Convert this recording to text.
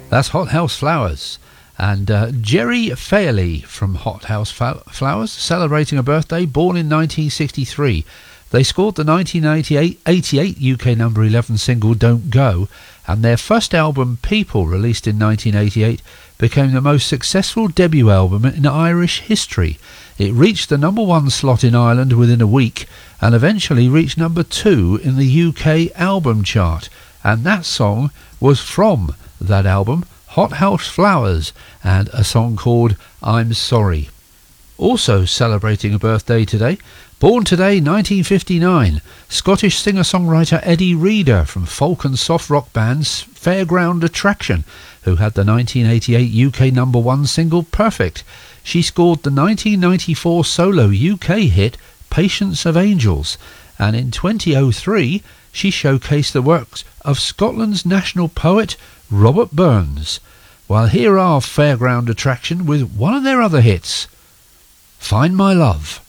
That's Hothouse Flowers. And Jerry Fairley from Hothouse Flowers, celebrating a birthday, born in 1963. They scored the 1988 UK number 11 single Don't Go, and their first album People, released in 1988, became the most successful debut album in Irish history. It reached the number 1 slot in Ireland within a week and eventually reached number 2 in the UK album chart. And that song was from that album, Hothouse Flowers, and a song called I'm Sorry. Also celebrating a birthday today, born today 1959, Scottish singer-songwriter Eddie Reader from folk and soft rock bands Fairground Attraction, who had the 1988 UK number 1 single Perfect. She scored the 1994 solo UK hit Patience of Angels, and in 2003 she showcased the works of Scotland's national poet Robert Burns. While here are Fairground Attraction with one of their other hits, Find My Love.